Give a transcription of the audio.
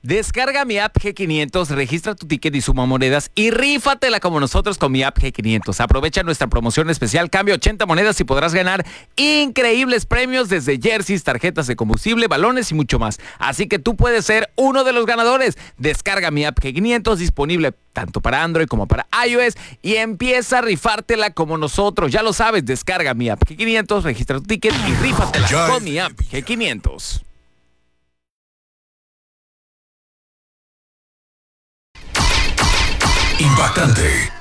Descarga mi app G500, registra tu ticket y suma monedas y rífatela como nosotros con mi app G500. Aprovecha nuestra promoción especial, cambia 80 monedas y podrás ganar increíbles premios desde jerseys, tarjetas de combustible, balones y mucho más. Así que tú puedes ser uno de los ganadores. Descarga mi app G500, disponible tanto para Android como para iOS, y empieza a rifártela como nosotros. Ya lo sabes, descarga mi app G500, registra tu ticket y rífatela con mi app G500. Impactante.